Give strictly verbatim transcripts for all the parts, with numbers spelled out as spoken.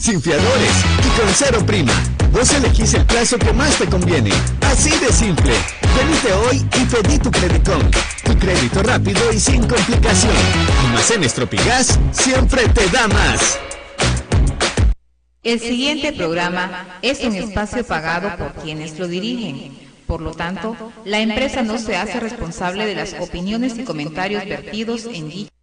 Sin fiadores y con cero prima. Vos elegís el plazo que más te conviene. Así de simple. Venite hoy y pedí tu Credicón. Tu crédito rápido y sin complicación. Almacenes Tropigas siempre te da más. El siguiente programa es un espacio pagado por quienes lo dirigen. Por lo tanto, la empresa no se hace responsable de las opiniones y comentarios vertidos en dicho.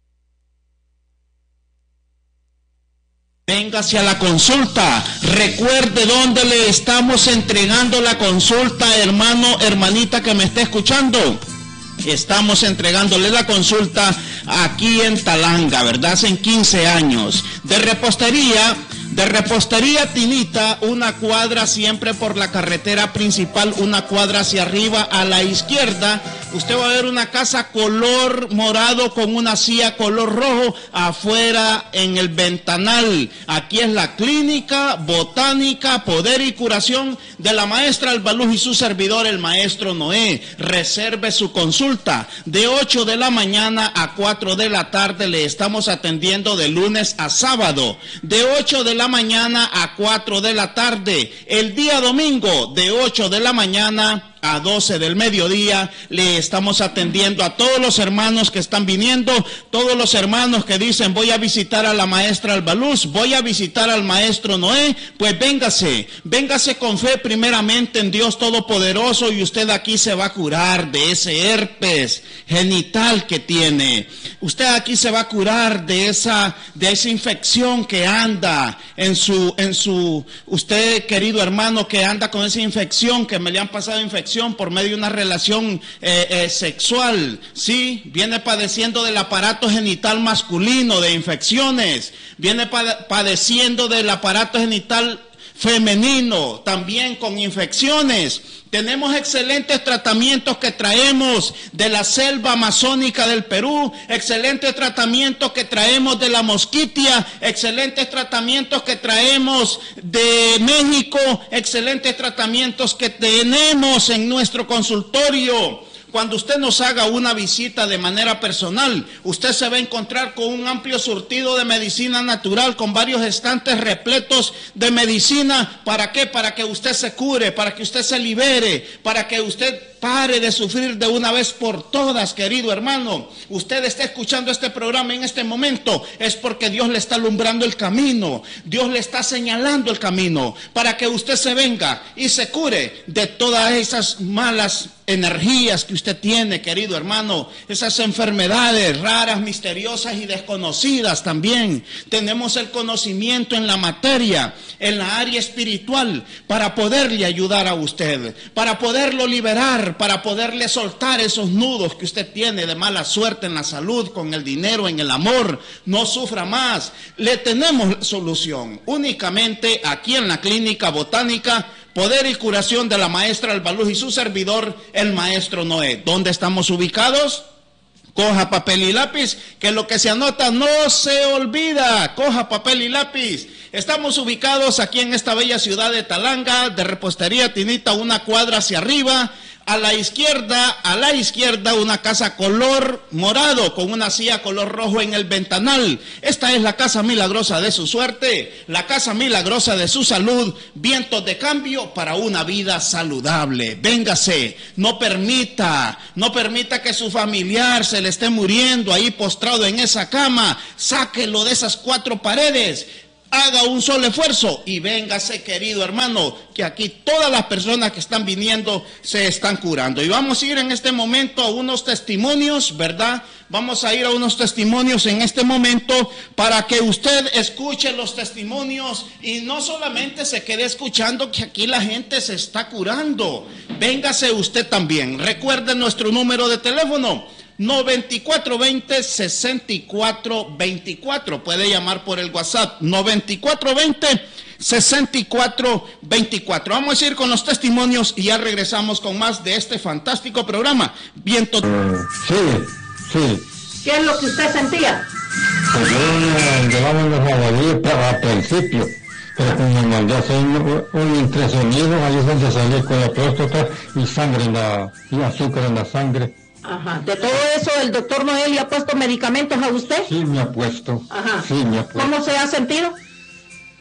Véngase a la consulta. Recuerde dónde le estamos entregando la consulta, hermano, hermanita que me está escuchando. Estamos entregándole la consulta aquí en Talanga, ¿verdad? Hace quince años. De repostería, de repostería Tinita, una cuadra siempre por la carretera principal, una cuadra hacia arriba a la izquierda. Usted va a ver una casa color morado con una silla color rojo afuera en el ventanal. Aquí es la clínica botánica, poder y curación de la maestra Albaluz y su servidor, el maestro Noé. Reserve su consulta de ocho de la mañana a cuatro de la tarde. Le estamos atendiendo de lunes a sábado, de ocho de la mañana a cuatro de la tarde. El día domingo de ocho de la mañana a doce del mediodía le estamos atendiendo a todos los hermanos que están viniendo, todos los hermanos que dicen voy a visitar a la maestra Albaluz, voy a visitar al maestro Noé. Pues véngase, véngase con fe primeramente en Dios Todopoderoso y usted aquí se va a curar de ese herpes genital que tiene. Usted aquí se va a curar de esa, de esa infección que anda en su, en su, usted querido hermano que anda con esa infección, que me le han pasado infección por medio de una relación eh, eh, sexual, sí, viene padeciendo del aparato genital masculino, de infecciones, viene pa- padeciendo del aparato genital femenino, también con infecciones. Tenemos excelentes tratamientos que traemos de la selva amazónica del Perú, excelentes tratamientos que traemos de la mosquitia, excelentes tratamientos que traemos de México, excelentes tratamientos que tenemos en nuestro consultorio. Cuando usted nos haga una visita de manera personal, usted se va a encontrar con un amplio surtido de medicina natural, con varios estantes repletos de medicina. ¿Para qué? Para que usted se cure, para que usted se libere, para que usted pare de sufrir de una vez por todas, querido hermano. Usted está escuchando este programa en este momento, es porque Dios le está alumbrando el camino, Dios le está señalando el camino, para que usted se venga y se cure de todas esas malas energías que usted tiene, querido hermano, esas enfermedades raras, misteriosas y desconocidas también. Tenemos el conocimiento en la materia, en la área espiritual, para poderle ayudar a usted, para poderlo liberar, para poderle soltar esos nudos que usted tiene de mala suerte en la salud, con el dinero, en el amor. No sufra más. Le tenemos solución únicamente aquí en la clínica botánica, poder y curación de la maestra Albaluz y su servidor, el maestro Noé. ¿Dónde estamos ubicados? Coja papel y lápiz, que lo que se anota no se olvida. Coja papel y lápiz. Estamos ubicados aquí en esta bella ciudad de Talanga, de repostería Tinita, una cuadra hacia arriba. A la izquierda, a la izquierda, una casa color morado con una silla color rojo en el ventanal. Esta es la casa milagrosa de su suerte, la casa milagrosa de su salud, vientos de cambio para una vida saludable. Véngase, no permita, no permita que su familiar se le esté muriendo ahí postrado en esa cama. Sáquelo de esas cuatro paredes. Haga un solo esfuerzo y véngase, querido hermano, que aquí todas las personas que están viniendo se están curando. Y vamos a ir en este momento a unos testimonios, ¿verdad? Vamos a ir a unos testimonios en este momento para que usted escuche los testimonios y no solamente se quede escuchando que aquí la gente se está curando. Véngase usted también. Recuerde nuestro número de teléfono. noventa y cuatro veinte, sesenta y cuatro veinticuatro. Puede llamar por el WhatsApp noventa y cuatro veinte, sesenta y cuatro veinticuatro. Vamos a ir con los testimonios y ya regresamos con más de este fantástico programa. Viento. Uh, sí, sí. ¿Qué es lo que usted sentía? Pues yo llevaba los jabalíes para al principio, pero cuando me mandó a hacer un, un ultrasonido, ahí es donde salí con la próstata y sangre en la, y azúcar en la sangre. Ajá. ¿De todo eso el doctor Noel le ha puesto medicamentos a usted? Sí, me ha puesto. Ajá. Sí, me ha puesto. ¿Cómo se ha sentido?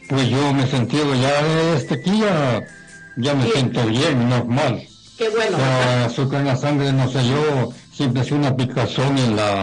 Pues yo me sentí ya este aquí ya, ya me Sí. siento bien, normal. Qué bueno. La azúcar en la sangre, no sé, yo siempre es una picazón en la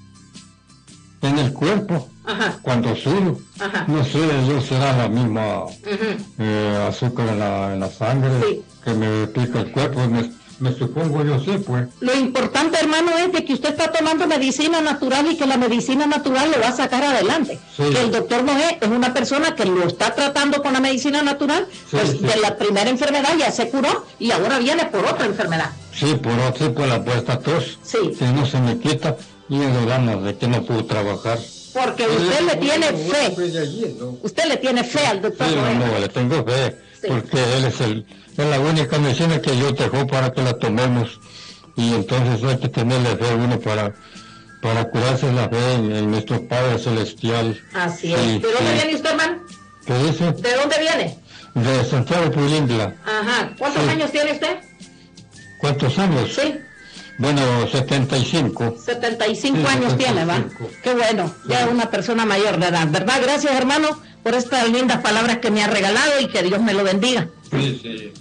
en el cuerpo Ajá. cuando sudo. Ajá. No sé, yo será la misma Ujú. eh, azúcar en la, en la sangre Sí. que me pica el cuerpo, me, me supongo yo sí, pues. Lo importante, hermano, es de que usted está tomando medicina natural y que la medicina natural lo va a sacar adelante. Sí. Que el doctor Noé es una persona que lo está tratando con la medicina natural, Sí, pues sí. de la primera enfermedad ya se curó y ahora viene por otra enfermedad. Sí, por otro, por la puesta tos, Sí. que no se me quita y me da ganas de que no puedo trabajar. Porque usted le tiene fe. Pues de allí, ¿no? Usted le tiene fe al doctor Sí, Noé. no, no, le tengo fe, Sí. porque él es, el, es la única medicina que yo dejo para que la tomemos, y entonces hay que tenerle fe a uno para, para curarse la fe en, en nuestro Padre Celestial. Así es. Sí, ¿De dónde sí. viene usted, hermano? ¿Qué dice? ¿De dónde viene? De Santiago Pulindla. Ajá. ¿Cuántos Sí. años tiene usted? ¿Cuántos años? Sí. Bueno, setenta y cinco. setenta y cinco Sí, años tiene, ¿va? setenta y cinco. Qué bueno, ya es una persona mayor de edad, ¿verdad? Gracias, hermano, por estas lindas palabras que me ha regalado y que Dios me lo bendiga. Sí, sí.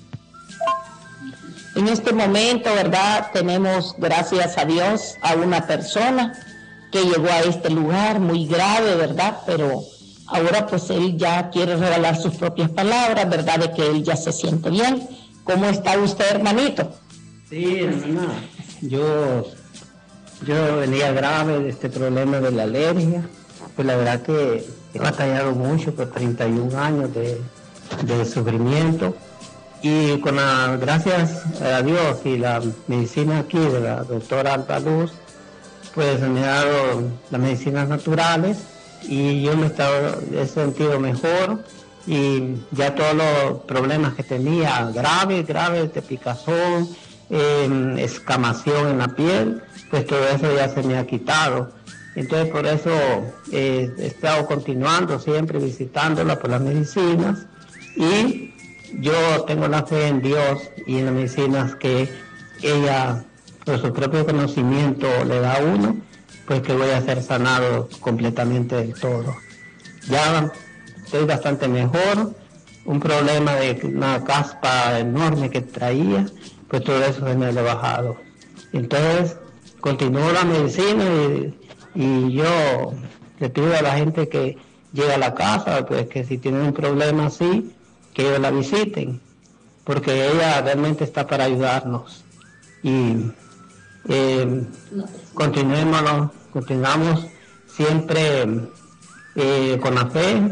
En este momento, ¿verdad? Tenemos, gracias a Dios, a una persona que llegó a este lugar muy grave, ¿verdad? Pero ahora pues él ya quiere regalar sus propias palabras, ¿verdad? De que él ya se siente bien. ¿Cómo está usted, hermanito? Sí, hermana, yo, yo venía grave de este problema de la alergia, pues la verdad que he batallado mucho por treinta y un años de, de sufrimiento y con la, gracias a Dios y la medicina aquí de la doctora Alba Luz, pues me ha dado las medicinas naturales y yo me he, estado, he sentido mejor y ya todos los problemas que tenía, graves, graves de picazón, eh, escamación en la piel, pues todo eso ya se me ha quitado. Entonces por eso eh, he estado continuando siempre visitándola por las medicinas y yo tengo la fe en Dios y en las medicinas que ella por su propio conocimiento le da a uno, pues que voy a ser sanado completamente del todo. Ya estoy bastante mejor, un problema de una caspa enorme que traía, pues todo eso se me ha bajado. Entonces, continúo la medicina y, y yo le pido a la gente que llega a la casa, pues que si tienen un problema así, que ellos la visiten, porque ella realmente está para ayudarnos. Y eh, continuemos, continuamos siempre eh, con la fe,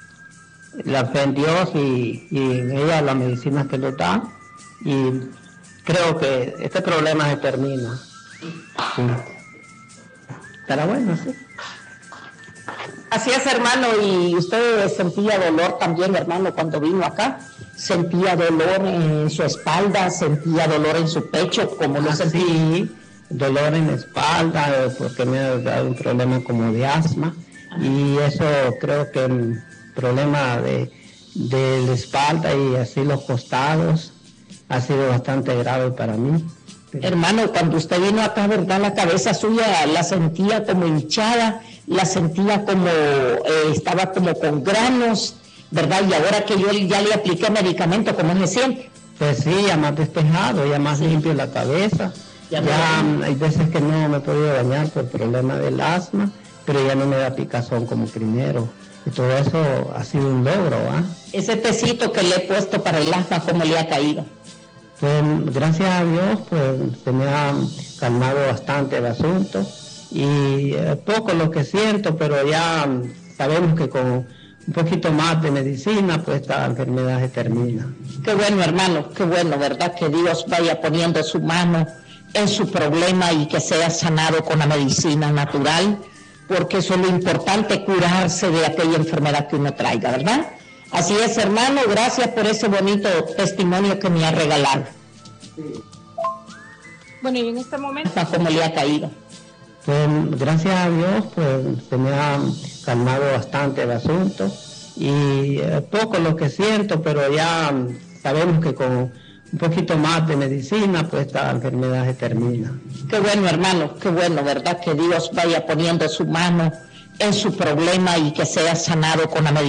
la fe en Dios y, y en ella las medicinas que nos da, y creo que este problema se termina. Sí. Estará bueno, sí. Así es, hermano, y usted sentía dolor también, hermano, cuando vino acá. Sentía dolor en su espalda, sentía dolor en su pecho, como lo sentí. Sí, dolor en la espalda, eh, porque me ha dado un problema como de asma, y eso creo que el problema de, de la espalda y así los costados ha sido bastante grave para mí. Hermano, cuando usted vino acá, ¿verdad? La cabeza suya la sentía como hinchada, la sentía como, eh, estaba como con granos, ¿verdad? Y ahora que yo ya le apliqué medicamento, ¿cómo se siente? Pues sí, ya más despejado, ya más limpio la cabeza. Ya Ya, no- mm, hay veces que no me he podido bañar por el problema del asma, pero ya no me da picazón como primero. Y todo eso ha sido un logro, ¿ah? Ese tecito que le he puesto para el asma, ¿cómo le ha caído? Pues gracias a Dios, pues se me ha calmado bastante el asunto y eh, poco lo que siento, pero ya mm, sabemos que con un poquito más de medicina, pues esta enfermedad se termina. Qué bueno, hermano, qué bueno, ¿verdad? Que Dios vaya poniendo su mano en su problema y que sea sanado con la medicina natural, porque eso es lo importante, curarse de aquella enfermedad que uno traiga, ¿verdad? Así es, hermano, gracias por ese bonito testimonio que me ha regalado. Bueno, y en este momento... ¿Cómo le ha caído? Pues gracias a Dios, pues se me ha calmado bastante el asunto y eh, poco lo que siento, pero ya mm, sabemos que con un poquito más de medicina, pues esta enfermedad se termina. Qué bueno, hermano, qué bueno, ¿verdad? Que Dios vaya poniendo su mano en su problema y que sea sanado con la medicina.